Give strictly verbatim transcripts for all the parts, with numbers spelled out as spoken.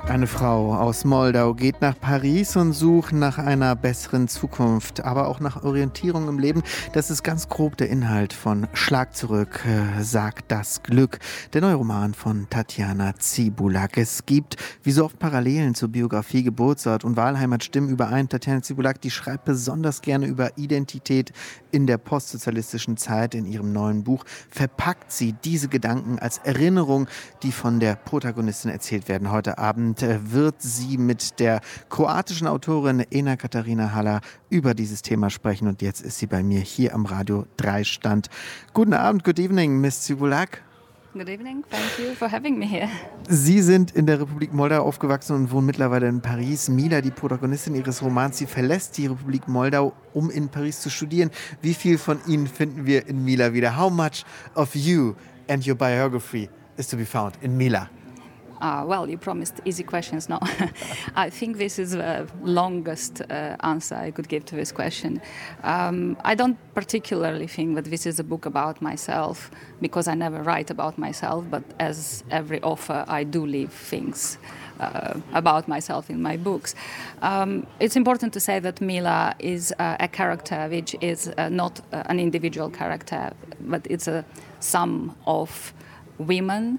Eine Frau aus Moldau geht nach Paris und sucht nach einer besseren Zukunft, aber auch nach Orientierung im Leben. Das ist ganz grob der Inhalt von Schlag zurück, äh, sagt das Glück. Der neue Roman von Tatjana Cibulak. Es gibt, wie so oft, Parallelen zur Biografie, Geburtsort und Wahlheimat stimmen überein. Tatjana Cibulak, die schreibt besonders gerne über Identität in der postsozialistischen Zeit. In ihrem neuen Buch verpackt sie diese Gedanken als Erinnerung, die von der Protagonistin erzählt werden. Heute Abend wird sie mit der kroatischen Autorin Ena Katarina Haller über dieses Thema sprechen. Und jetzt ist sie bei mir hier am Radio drei Stand. Guten Abend, good evening, Miss Cibulak. Good evening, thank you for having me here. Sie sind in der Republik Moldau aufgewachsen und wohnen mittlerweile in Paris. Mila, die Protagonistin Ihres Romans, sie verlässt die Republik Moldau, um in Paris zu studieren. Wie viel von Ihnen finden wir in Mila wieder? How much of you and your biography is to be found in Mila? Uh, well, you promised easy questions. No, I think this is the longest uh, answer I could give to this question. Um, I don't particularly think that this is a book about myself because I never write about myself, but as every author, I do leave things uh, about myself in my books. Um, it's important to say that Mila is uh, a character which is uh, not uh, an individual character, but it's a sum of women,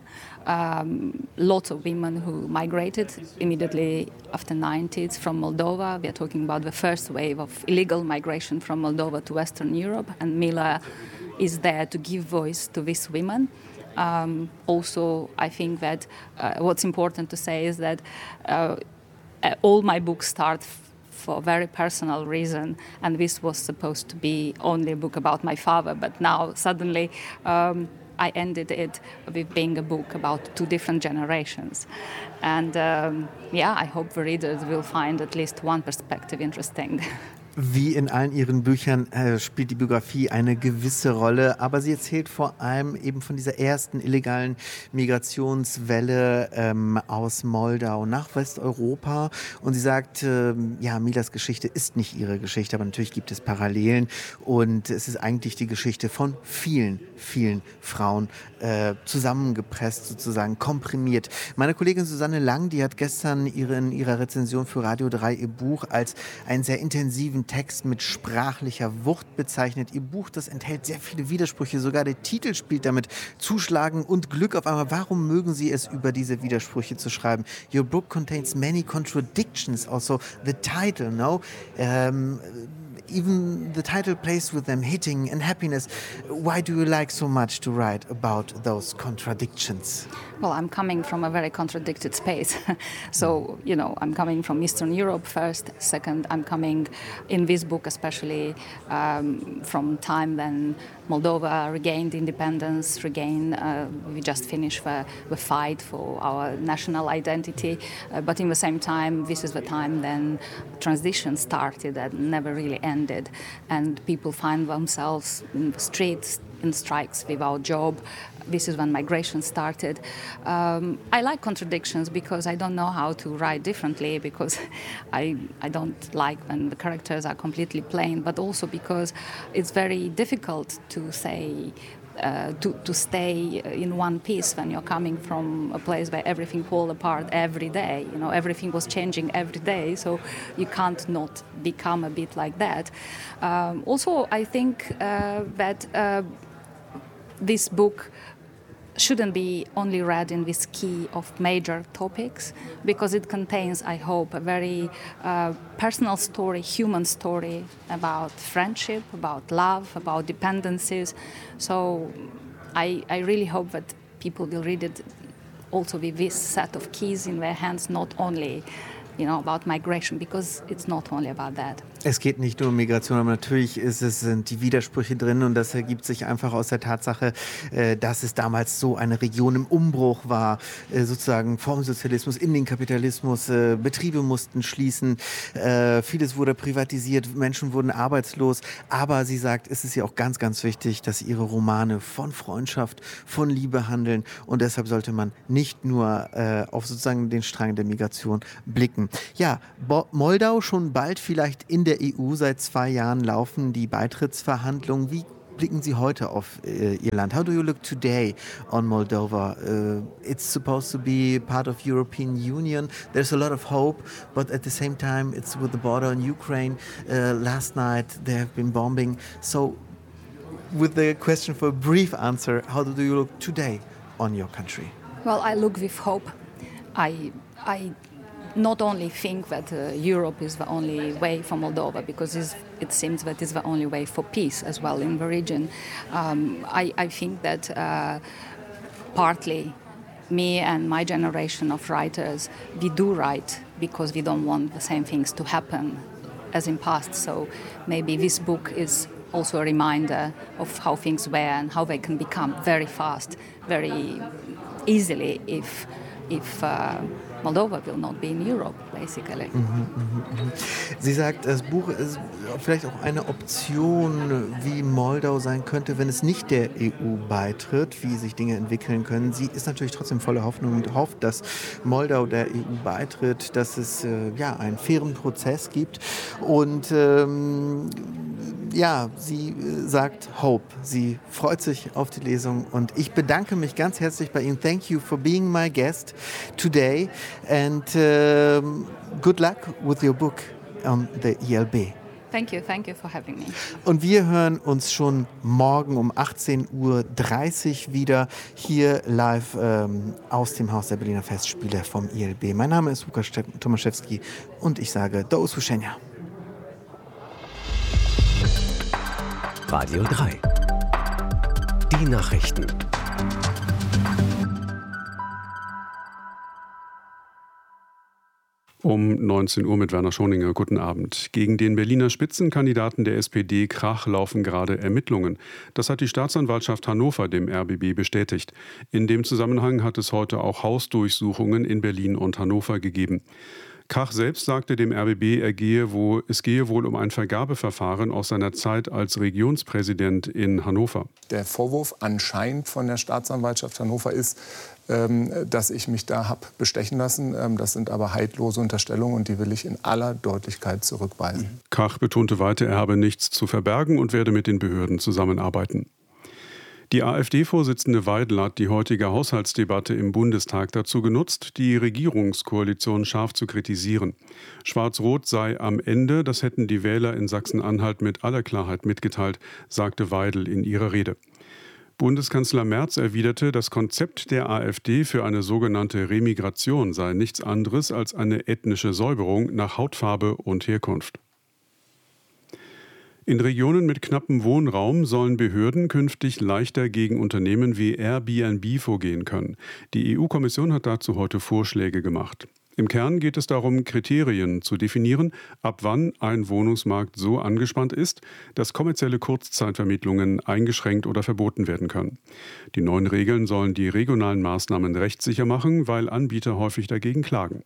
um, lots of women who migrated immediately after nineties from Moldova. We are talking about the first wave of illegal migration from Moldova to Western Europe, and Mila is there to give voice to these women. Um, also, I think that uh, what's important to say is that uh, all my books start for a very personal reason, and this was supposed to be only a book about my father, but now suddenly um, I ended it with being a book about two different generations. And um, yeah, I hope the readers will find at least one perspective interesting. Wie in allen ihren Büchern äh, spielt die Biografie eine gewisse Rolle, aber sie erzählt vor allem eben von dieser ersten illegalen Migrationswelle ähm, aus Moldau nach Westeuropa. Und sie sagt, äh, ja, Milas Geschichte ist nicht ihre Geschichte, aber natürlich gibt es Parallelen. Und es ist eigentlich die Geschichte von vielen, vielen Frauen äh, zusammengepresst, sozusagen komprimiert. Meine Kollegin Susanne Lang, die hat gestern ihre, in ihrer Rezension für Radio drei ihr Buch als einen sehr intensiven Text mit sprachlicher Wucht bezeichnet. Ihr Buch, das enthält sehr viele Widersprüche, sogar der Titel spielt damit Zuschlagen und Glück auf einmal. Warum mögen Sie es, über diese Widersprüche zu schreiben? Your book contains many contradictions, also the title, no? Um, even the title plays with them, hitting and happiness. Why do you like so much to write about those contradictions? Well, I'm coming from a very contradicted space. So, you know, I'm coming from Eastern Europe first. Second, I'm coming in this book especially um, from time when Moldova regained independence, regained, uh, we just finished the, the fight for our national identity. Uh, but in the same time, this is the time when transition started and never really ended. And people find themselves in the streets, in strikes without job. This is when migration started. Um, I like contradictions because I don't know how to write differently, because I, I don't like when the characters are completely plain, but also because it's very difficult to say Uh, to, to stay in one piece when you're coming from a place where everything falls apart every day. You know, everything was changing every day, so you can't not become a bit like that. Um, also, I think uh, that uh, this book shouldn't be only read in this key of major topics, because it contains, I hope, a very uh, personal story, human story about friendship, about love, about dependencies. So I, I really hope that people will read it also with this set of keys in their hands, not only, you know, about migration, because it's not only about that. Es geht nicht nur um Migration, aber natürlich ist es, sind die Widersprüche drin, und das ergibt sich einfach aus der Tatsache, dass es damals so eine Region im Umbruch war, sozusagen vom Sozialismus in den Kapitalismus. Betriebe mussten schließen, vieles wurde privatisiert, Menschen wurden arbeitslos, aber sie sagt, es ist ja auch ganz, ganz wichtig, dass ihre Romane von Freundschaft, von Liebe handeln, und deshalb sollte man nicht nur auf sozusagen den Strang der Migration blicken. Ja, Moldau schon bald vielleicht in der E U. Seit zwei Jahren laufen die Beitrittsverhandlungen. Wie blicken Sie heute auf äh, Ihr Land? How do you look today on Moldova? Uh, it's supposed to be part of European Union. There's a lot of hope, but at the same time, it's with the border in Ukraine. Uh, last night, there have been bombing. So, with the question for a brief answer, how do you look today on your country? Well, I look with hope. I, I not only think that uh, Europe is the only way for Moldova, because it's, it seems that it's the only way for peace as well in the region. Um, I, I think that uh, partly me and my generation of writers, we do write because we don't want the same things to happen as in past. So maybe this book is also a reminder of how things were and how they can become very fast, very easily if if uh, Moldova will not be in Europe, basically. Mhm, mhm, mhm. Sie sagt, das Buch ist vielleicht auch eine Option, wie Moldau sein könnte, wenn es nicht der E U beitritt, wie sich Dinge entwickeln können. Sie ist natürlich trotzdem voller Hoffnung und hofft, dass Moldau der E U beitritt, dass es äh, ja, einen fairen Prozess gibt. Und ähm, ja, sie äh, sagt Hope. Sie freut sich auf die Lesung. Und ich bedanke mich ganz herzlich bei Ihnen. Thank you for being my guest today. And um, good luck with your book on the E L B. Thank you, thank you for having me. Und wir hören uns schon morgen um achtzehn Uhr dreißig wieder hier live ähm, aus dem Haus der Berliner Festspiele vom E L B. Mein Name ist Łukasz Tomaszewski und ich sage do usłyszenia. Radio drei. Die Nachrichten. Um neunzehn Uhr mit Werner Schoninger. Guten Abend. Gegen den Berliner Spitzenkandidaten der S P D Krach laufen gerade Ermittlungen. Das hat die Staatsanwaltschaft Hannover dem R B B bestätigt. In dem Zusammenhang hat es heute auch Hausdurchsuchungen in Berlin und Hannover gegeben. Krach selbst sagte dem R B B, er gehe wo, es gehe wohl um ein Vergabeverfahren aus seiner Zeit als Regionspräsident in Hannover. Der Vorwurf anscheinend von der Staatsanwaltschaft Hannover ist, ähm, dass ich mich da habe bestechen lassen. Ähm, das sind aber haltlose Unterstellungen und die will ich in aller Deutlichkeit zurückweisen. Krach betonte weiter, er habe nichts zu verbergen und werde mit den Behörden zusammenarbeiten. Die AfD-Vorsitzende Weidel hat die heutige Haushaltsdebatte im Bundestag dazu genutzt, die Regierungskoalition scharf zu kritisieren. Schwarz-Rot sei am Ende, das hätten die Wähler in Sachsen-Anhalt mit aller Klarheit mitgeteilt, sagte Weidel in ihrer Rede. Bundeskanzler Merz erwiderte, das Konzept der AfD für eine sogenannte Remigration sei nichts anderes als eine ethnische Säuberung nach Hautfarbe und Herkunft. In Regionen mit knappem Wohnraum sollen Behörden künftig leichter gegen Unternehmen wie Airbnb vorgehen können. Die E U-Kommission hat dazu heute Vorschläge gemacht. Im Kern geht es darum, Kriterien zu definieren, ab wann ein Wohnungsmarkt so angespannt ist, dass kommerzielle Kurzzeitvermietlungen eingeschränkt oder verboten werden können. Die neuen Regeln sollen die regionalen Maßnahmen rechtssicher machen, weil Anbieter häufig dagegen klagen.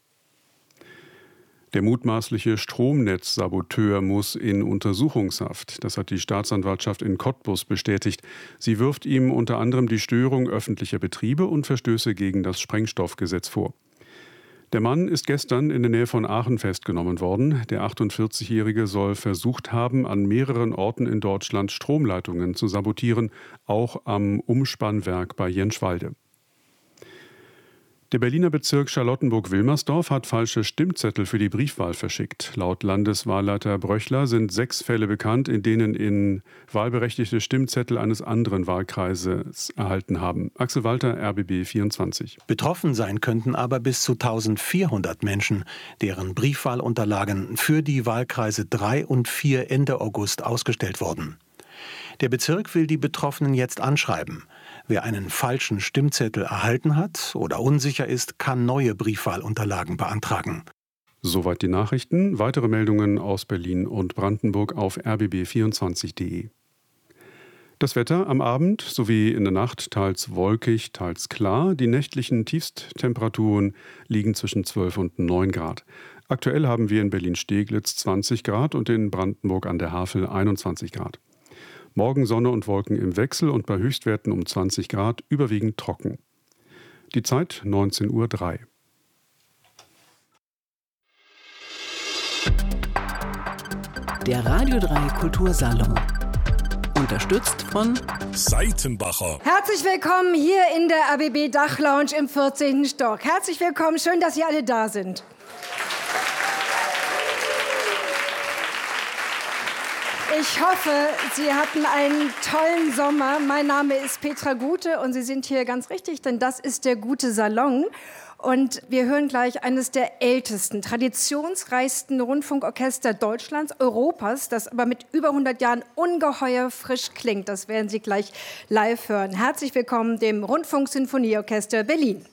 Der mutmaßliche Stromnetzsaboteur muss in Untersuchungshaft. Das hat die Staatsanwaltschaft in Cottbus bestätigt. Sie wirft ihm unter anderem die Störung öffentlicher Betriebe und Verstöße gegen das Sprengstoffgesetz vor. Der Mann ist gestern in der Nähe von Aachen festgenommen worden. Der achtundvierzigjährige soll versucht haben, an mehreren Orten in Deutschland Stromleitungen zu sabotieren, auch am Umspannwerk bei Jenschwalde. Der Berliner Bezirk Charlottenburg-Wilmersdorf hat falsche Stimmzettel für die Briefwahl verschickt. Laut Landeswahlleiter Bröchler sind sechs Fälle bekannt, in denen in wahlberechtigte Stimmzettel eines anderen Wahlkreises erhalten haben. Axel Walter, R B B vierundzwanzig. Betroffen sein könnten aber bis zu eintausendvierhundert Menschen, deren Briefwahlunterlagen für die Wahlkreise drei und vier Ende August ausgestellt wurden. Der Bezirk will die Betroffenen jetzt anschreiben. Wer einen falschen Stimmzettel erhalten hat oder unsicher ist, kann neue Briefwahlunterlagen beantragen. Soweit die Nachrichten. Weitere Meldungen aus Berlin und Brandenburg auf r b b vierundzwanzig punkt de. Das Wetter am Abend sowie in der Nacht teils wolkig, teils klar. Die nächtlichen Tiefsttemperaturen liegen zwischen zwölf und neun Grad. Aktuell haben wir in Berlin-Steglitz zwanzig Grad und in Brandenburg an der Havel einundzwanzig Grad. Morgen Sonne und Wolken im Wechsel und bei Höchstwerten um zwanzig Grad überwiegend trocken. Die Zeit neunzehn Uhr drei. Der Radio drei Kultursalon. Unterstützt von Seitenbacher. Herzlich willkommen hier in der A B B Dachlounge im vierzehnten Stock. Herzlich willkommen, schön, dass Sie alle da sind. Ich hoffe, Sie hatten einen tollen Sommer. Mein Name ist Petra Gute und Sie sind hier ganz richtig, denn das ist der Gute Salon. Und wir hören gleich eines der ältesten, traditionsreichsten Rundfunkorchester Deutschlands, Europas, das aber mit über hundert Jahren ungeheuer frisch klingt. Das werden Sie gleich live hören. Herzlich willkommen dem Rundfunksinfonieorchester Berlin.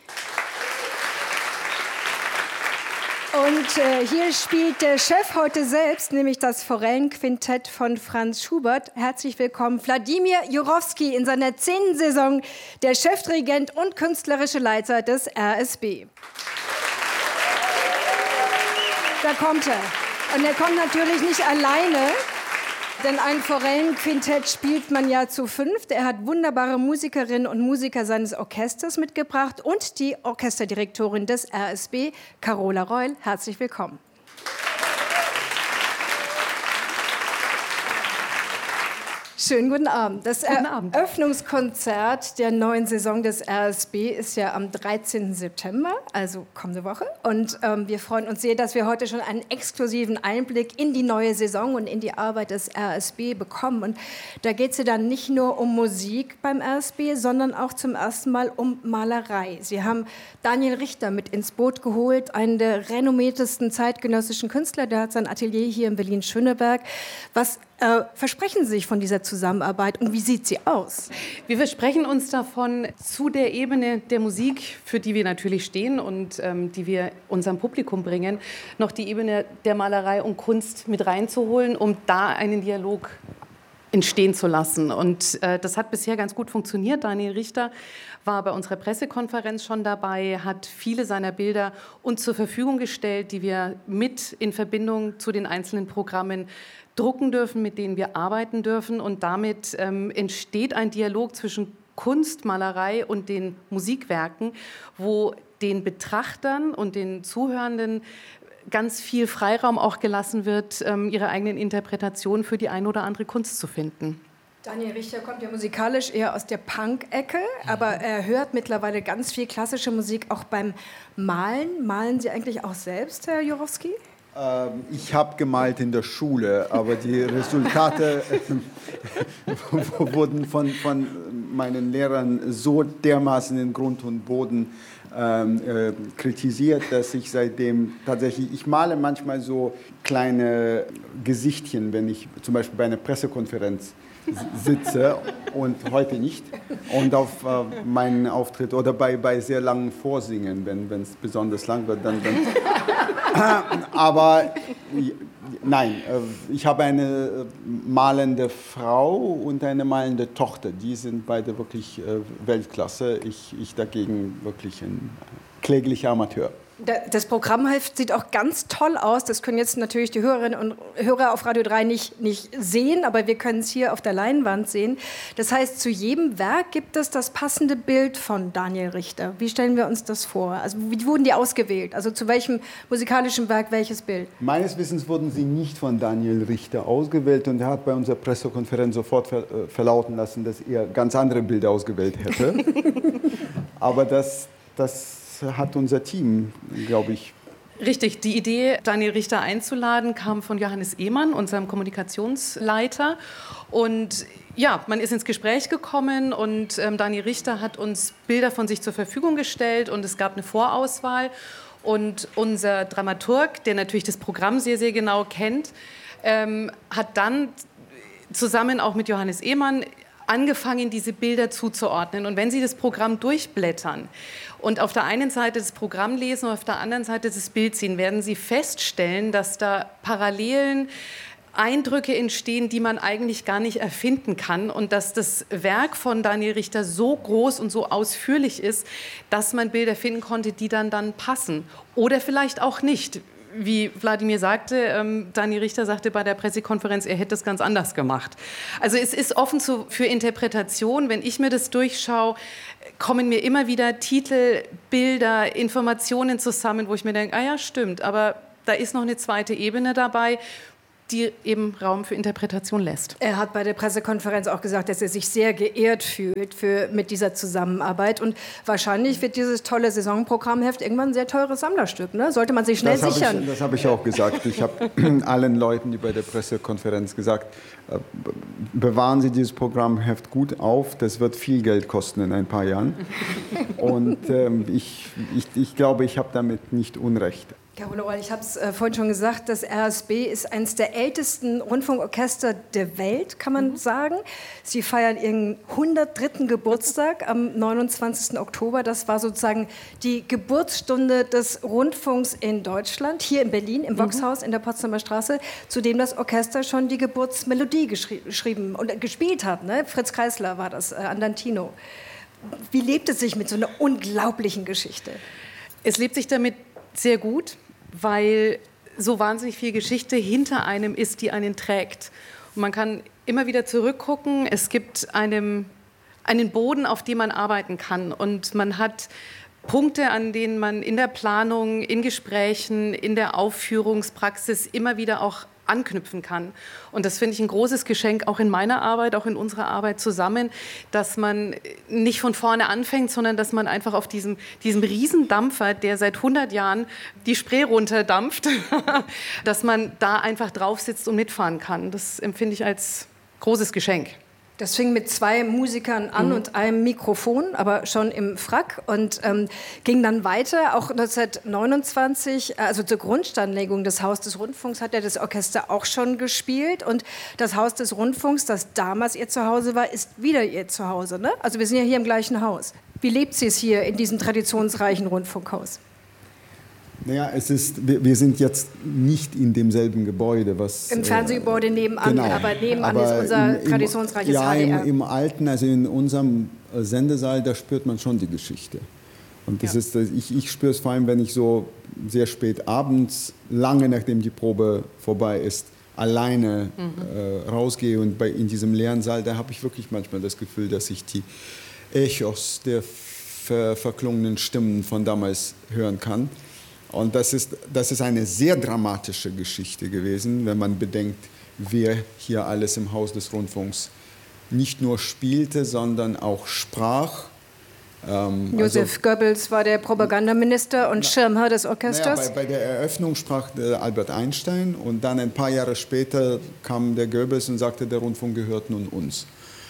Und äh, hier spielt der Chef heute selbst, nämlich das Forellenquintett von Franz Schubert. Herzlich willkommen, Wladimir Jurowski, in seiner zehnten Saison der Chefdirigent und künstlerische Leiter des R S B. Da kommt er. Und er kommt natürlich nicht alleine, denn ein Forellenquintett spielt man ja zu fünft. Er hat wunderbare Musikerinnen und Musiker seines Orchesters mitgebracht und die Orchesterdirektorin des R S B, Carola Reul. Herzlich willkommen. Schönen guten Abend. Das Guten Abend. Eröffnungskonzert der neuen Saison des R S B ist ja am dreizehnten September, also kommende Woche. Und ähm, wir freuen uns sehr, dass wir heute schon einen exklusiven Einblick in die neue Saison und in die Arbeit des R S B bekommen. Und da geht es ja dann nicht nur um Musik beim R S B, sondern auch zum ersten Mal um Malerei. Sie haben Daniel Richter mit ins Boot geholt, einen der renommiertesten zeitgenössischen Künstler. Der hat sein Atelier hier in Berlin-Schöneberg. Was Äh, versprechen Sie sich von dieser Zusammenarbeit und wie sieht sie aus? Wir versprechen uns davon, zu der Ebene der Musik, für die wir natürlich stehen und ähm, die wir unserem Publikum bringen, noch die Ebene der Malerei und Kunst mit reinzuholen, um da einen Dialog entstehen zu lassen. Und äh, das hat bisher ganz gut funktioniert. Daniel Richter war bei unserer Pressekonferenz schon dabei, hat viele seiner Bilder uns zur Verfügung gestellt, die wir mit in Verbindung zu den einzelnen Programmen drucken dürfen, mit denen wir arbeiten dürfen. Und damit ähm, entsteht ein Dialog zwischen Kunst, Malerei und den Musikwerken, wo den Betrachtern und den Zuhörenden ganz viel Freiraum auch gelassen wird, ähm, ihre eigenen Interpretationen für die eine oder andere Kunst zu finden. Daniel Richter kommt ja musikalisch eher aus der Punk-Ecke, aber er hört mittlerweile ganz viel klassische Musik auch beim Malen. Malen Sie eigentlich auch selbst, Herr Jurowski? Ähm, ich habe gemalt in der Schule, aber die Resultate wurden von, von meinen Lehrern so dermaßen in Grund und Boden ähm, äh, kritisiert, dass ich seitdem tatsächlich, ich male manchmal so kleine Gesichtchen, wenn ich zum Beispiel bei einer Pressekonferenz sitze und heute nicht. Und auf äh, meinen Auftritt oder bei, bei sehr langen Vorsingen, wenn es besonders lang wird, dann... dann aber nein, äh, ich habe eine malende Frau und eine malende Tochter. Die sind beide wirklich äh, Weltklasse. Ich, ich dagegen wirklich ein kläglicher Amateur. Das Programmheft sieht auch ganz toll aus. Das können jetzt natürlich die Hörerinnen und Hörer auf Radio drei nicht, nicht sehen, aber wir können es hier auf der Leinwand sehen. Das heißt, zu jedem Werk gibt es das passende Bild von Daniel Richter. Wie stellen wir uns das vor? Also wie wurden die ausgewählt? Also zu welchem musikalischen Werk welches Bild? Meines Wissens wurden sie nicht von Daniel Richter ausgewählt und er hat bei unserer Pressekonferenz sofort ver äh, verlauten lassen, dass er ganz andere Bilder ausgewählt hätte. Aber das... das hat unser Team, glaube ich. Richtig, die Idee, Daniel Richter einzuladen, kam von Johannes Ehmann, unserem Kommunikationsleiter. Und ja, man ist ins Gespräch gekommen und ähm, Daniel Richter hat uns Bilder von sich zur Verfügung gestellt und es gab eine Vorauswahl. Und unser Dramaturg, der natürlich das Programm sehr, sehr genau kennt, ähm, hat dann zusammen auch mit Johannes Ehmann angefangen, diese Bilder zuzuordnen. Und wenn Sie das Programm durchblättern und auf der einen Seite das Programm lesen und auf der anderen Seite das Bild sehen, werden Sie feststellen, dass da Parallelen, Eindrücke entstehen, die man eigentlich gar nicht erfinden kann und dass das Werk von Daniel Richter so groß und so ausführlich ist, dass man Bilder finden konnte, die dann, dann passen. Oder vielleicht auch nicht. Wie Wladimir sagte, ähm, Daniel Richter sagte bei der Pressekonferenz, er hätte es ganz anders gemacht. Also es ist offen zu, für Interpretation. Wenn ich mir das durchschaue, kommen mir immer wieder Titel, Bilder, Informationen zusammen, wo ich mir denke, ah ja, stimmt, aber da ist noch eine zweite Ebene dabei. die eben Raum für Interpretation lässt. Er hat bei der Pressekonferenz auch gesagt, dass er sich sehr geehrt fühlt für, mit dieser Zusammenarbeit. Und wahrscheinlich wird dieses tolle Saisonprogrammheft irgendwann ein sehr teures Sammlerstück. Ne? Sollte man sich schnell das sichern. Ich, das habe ich auch gesagt. Ich habe allen Leuten, die bei der Pressekonferenz gesagt, äh, bewahren Sie dieses Programmheft gut auf. Das wird viel Geld kosten in ein paar Jahren. Und ähm, ich, ich, ich glaube, ich habe damit nicht Unrecht. Carola Ohrl, ich habe es äh, vorhin schon gesagt, das R S B ist eines der ältesten Rundfunkorchester der Welt, kann man mhm. sagen. Sie feiern ihren hundertdritten Geburtstag am neunundzwanzigsten Oktober. Das war sozusagen die Geburtsstunde des Rundfunks in Deutschland, hier in Berlin, im Voxhaus mhm. in der Potsdamer Straße, zu dem das Orchester schon die Geburtsmelodie geschri- geschrieben und äh, gespielt hat. Ne? Fritz Kreisler war das, äh, Andantino. Wie lebt es sich mit so einer unglaublichen Geschichte? Es lebt sich damit sehr gut, weil so wahnsinnig viel Geschichte hinter einem ist, die einen trägt. Und man kann immer wieder zurückgucken. Es gibt einem, einen Boden, auf dem man arbeiten kann. Und man hat Punkte, an denen man in der Planung, in Gesprächen, in der Aufführungspraxis immer wieder auch anknüpfen kann. Und das finde ich ein großes Geschenk, auch in meiner Arbeit, auch in unserer Arbeit zusammen, dass man nicht von vorne anfängt, sondern dass man einfach auf diesem, diesem Riesendampfer, der seit hundert Jahren die Spree runterdampft, dass man da einfach drauf sitzt und mitfahren kann. Das empfinde ich als großes Geschenk. Das fing mit zwei Musikern an mhm. und einem Mikrofon, aber schon im Frack und ähm, ging dann weiter. Auch neunzehnhundertneunundzwanzig, also zur Grundsteinlegung des Haus des Rundfunks, hat ja das Orchester auch schon gespielt. Und das Haus des Rundfunks, das damals ihr Zuhause war, ist wieder ihr Zuhause. Ne? Also wir sind ja hier im gleichen Haus. Wie lebt sie es hier in diesem traditionsreichen Rundfunkhaus? Naja, es ist, wir, wir sind jetzt nicht in demselben Gebäude. Was, Im Fernsehgebäude nebenan, genau. aber nebenan aber ist unser im, im, traditionsreiches ja, H D R. Im, im alten, also in unserem Sendesaal, da spürt man schon die Geschichte. Und das ja. ist, ich, ich spüre es vor allem, wenn ich so sehr spät abends, lange nachdem die Probe vorbei ist, alleine mhm. äh, rausgehe und bei, in diesem leeren Saal, da habe ich wirklich manchmal das Gefühl, dass ich die Echos der ver, verklungenen Stimmen von damals hören kann. Und das ist, das ist eine sehr dramatische Geschichte gewesen, wenn man bedenkt, wer hier alles im Haus des Rundfunks nicht nur spielte, sondern auch sprach. Ähm, Josef also, Goebbels war der Propagandaminister und na, Schirmherr des Orchesters. Naja, bei, bei der Eröffnung sprach der Albert Einstein und dann ein paar Jahre später kam der Goebbels und sagte, der Rundfunk gehört nun uns.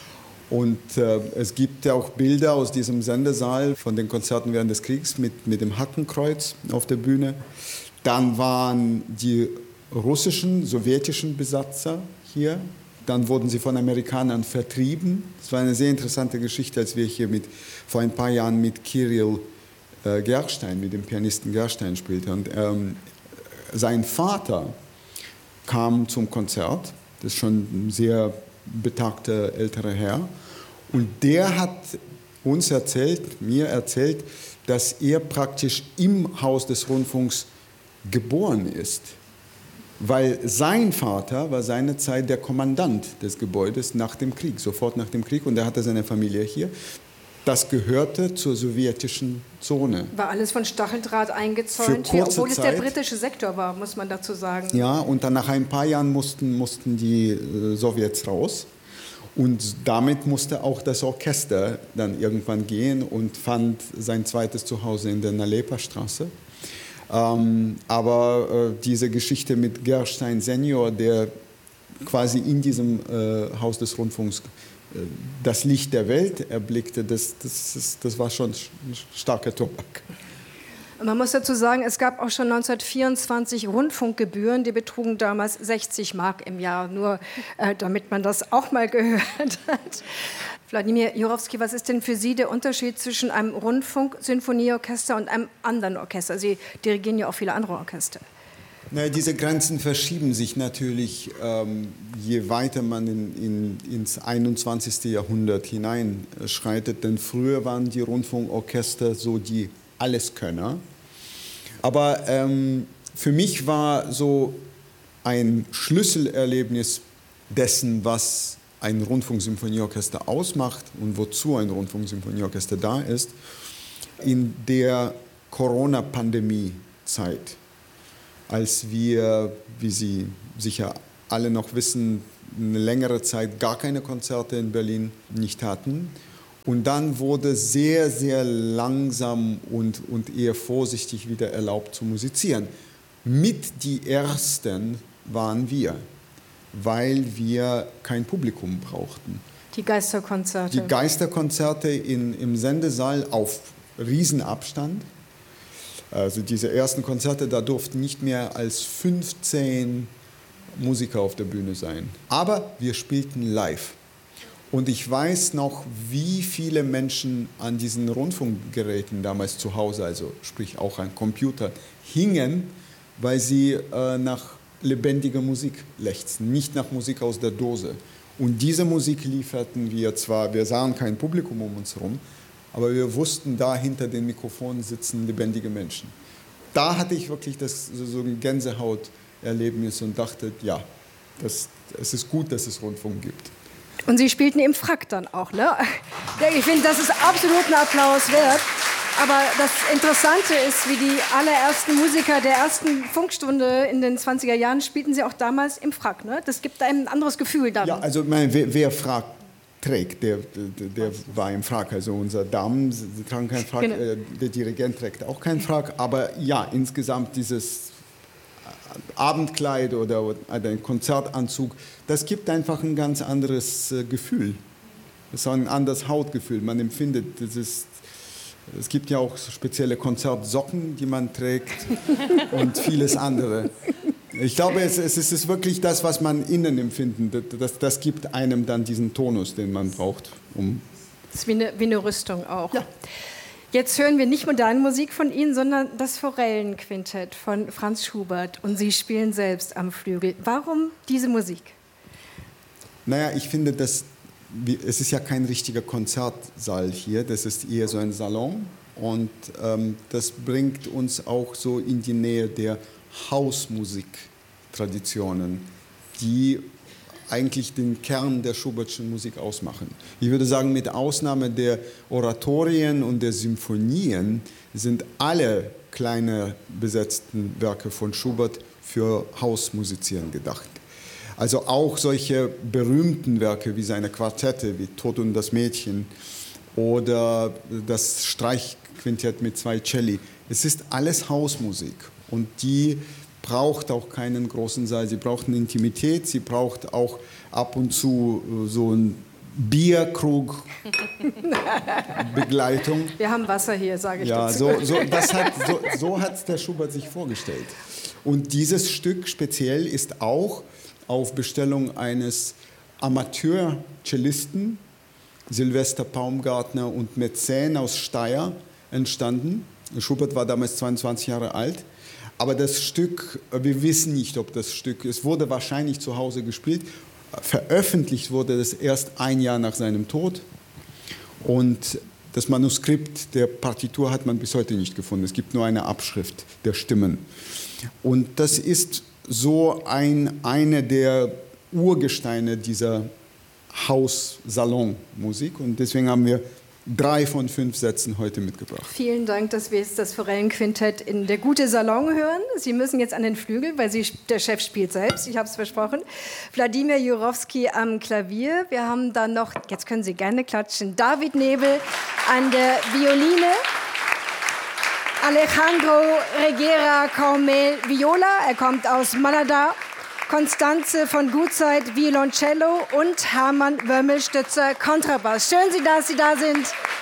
Und äh, es gibt ja auch Bilder aus diesem Sendesaal von den Konzerten während des Kriegs mit, mit dem Hakenkreuz auf der Bühne. Dann waren die russischen, sowjetischen Besatzer hier. Dann wurden sie von Amerikanern vertrieben. Es war eine sehr interessante Geschichte, als wir hier mit, vor ein paar Jahren mit Kirill äh, Gerstein, mit dem Pianisten Gerstein spielten. Und ähm, sein Vater kam zum Konzert. Das ist schon ein sehr betagter älterer Herr. Und der hat uns erzählt, mir erzählt, dass er praktisch im Haus des Rundfunks geboren ist. Weil sein Vater war seinerzeit der Kommandant des Gebäudes nach dem Krieg, sofort nach dem Krieg. Und er hatte seine Familie hier. Das gehörte zur sowjetischen Zone. War alles von Stacheldraht eingezäunt hier, obwohl es der britische Sektor war, muss man dazu sagen. Ja, und dann nach ein paar Jahren mussten, mussten die äh, Sowjets raus. Und damit musste auch das Orchester dann irgendwann gehen und fand sein zweites Zuhause in der Nalepa-Straße. Ähm, aber äh, diese Geschichte mit Gerstein Senior, der quasi in diesem äh, Haus des Rundfunks äh, das Licht der Welt erblickte, das, das, das, das war schon starker Tobak. Man muss dazu sagen, es gab auch schon neunzehnhundertvierundzwanzig Rundfunkgebühren, die betrugen damals sechzig Mark im Jahr, nur äh, damit man das auch mal gehört hat. Wladimir Jurowski, was ist denn für Sie der Unterschied zwischen einem Rundfunk-Sinfonieorchester und einem anderen Orchester? Sie dirigieren ja auch viele andere Orchester. Na, diese Grenzen verschieben sich natürlich, ähm, je weiter man in, in, ins einundzwanzigste Jahrhundert hineinschreitet. Denn früher waren die Rundfunkorchester so die Alleskönner. Aber ähm, für mich war so ein Schlüsselerlebnis dessen, was ein Rundfunksymphonieorchester ausmacht und wozu ein Rundfunksymphonieorchester da ist, in der Corona-Pandemie-Zeit, als wir, wie Sie sicher alle noch wissen, eine längere Zeit gar keine Konzerte in Berlin nicht hatten. Und dann wurde sehr, sehr langsam und, und eher vorsichtig wieder erlaubt zu musizieren. Mit die Ersten waren wir, weil wir kein Publikum brauchten. Die Geisterkonzerte. Die Geisterkonzerte in, im Sendesaal auf Riesenabstand. Also diese ersten Konzerte, da durften nicht mehr als fünfzehn Musiker auf der Bühne sein. Aber wir spielten live. Und ich weiß noch, wie viele Menschen an diesen Rundfunkgeräten damals zu Hause, also sprich auch an Computer, hingen, weil sie äh, nach lebendiger Musik lechzten, nicht nach Musik aus der Dose. Und diese Musik lieferten wir zwar, wir sahen kein Publikum um uns herum, aber wir wussten, da hinter den Mikrofonen sitzen lebendige Menschen. Da hatte ich wirklich das, so ein Gänsehauterlebnis und dachte, ja, das, es ist gut, dass es Rundfunk gibt. Und Sie spielten im Frack dann auch, ne? Ich finde, das ist absolut ein Applaus wert. Aber das Interessante ist, wie die allerersten Musiker der ersten Funkstunde in den zwanziger Jahren spielten sie auch damals im Frack, ne? Das gibt einem ein anderes Gefühl dann. Ja, also mein, wer, wer Frack trägt, der, der, der war im Frack. Also unsere Damen sie tragen keinen Frack, genau. äh, der Dirigent trägt auch keinen Frack. Aber ja, insgesamt dieses Abendkleid oder, oder ein Konzertanzug, das gibt einfach ein ganz anderes äh, Gefühl. Das ist auch ein anderes Hautgefühl. Man empfindet, das ist, es gibt ja auch spezielle Konzertsocken, die man trägt und vieles andere. Ich glaube, es, es ist wirklich das, was man innen empfindet. Das, das gibt einem dann diesen Tonus, den man braucht. Um das ist wie eine, wie eine Rüstung auch. Ja. Jetzt hören wir nicht moderne Musik von Ihnen, sondern das Forellenquintett von Franz Schubert. Und Sie spielen selbst am Flügel. Warum diese Musik? Naja, ich finde, dass, es ist ja kein richtiger Konzertsaal hier. Das ist eher so ein Salon. Und ähm, das bringt uns auch so in die Nähe der Hausmusiktraditionen, die eigentlich den Kern der Schubertschen Musik ausmachen. Ich würde sagen, mit Ausnahme der Oratorien und der Symphonien sind alle kleine besetzten Werke von Schubert für Hausmusizieren gedacht. Also auch solche berühmten Werke wie seine Quartette, wie Tod und das Mädchen oder das Streichquintett mit zwei Celli. Es ist alles Hausmusik und die braucht auch keinen großen Saal. Sie braucht eine Intimität, sie braucht auch ab und zu so einen Bierkrug-Begleitung. Wir haben Wasser hier, sage ich ja, dazu. So, so, das hat, so, so hat es der Schubert sich vorgestellt. Und dieses Stück speziell ist auch auf Bestellung eines Amateur-Cellisten, Silvester Baumgartner und Mäzen aus Steyr, entstanden. Schubert war damals zweiundzwanzig Jahre alt. Aber das Stück, wir wissen nicht, ob das Stück, es wurde wahrscheinlich zu Hause gespielt. Veröffentlicht wurde das erst ein Jahr nach seinem Tod. Und das Manuskript der Partitur hat man bis heute nicht gefunden. Es gibt nur eine Abschrift der Stimmen. Und das ist so ein, eine der Urgesteine dieser Haus-Salon-Musik. Und deswegen haben wir drei von fünf Sätzen heute mitgebracht. Vielen Dank, dass wir jetzt das Forellenquintett in der Gute Salon hören. Sie müssen jetzt an den Flügel, weil Sie, der Chef spielt selbst, ich habe es versprochen. Wladimir Jurowski am Klavier. Wir haben dann noch, jetzt können Sie gerne klatschen, David Nebel an der Violine. Alejandro Reguera Caumel Viola, er kommt aus Malada. Konstanze von Gutzeit Violoncello und Hermann Wömmel-Stützer Kontrabass. Schön, dass Sie da sind.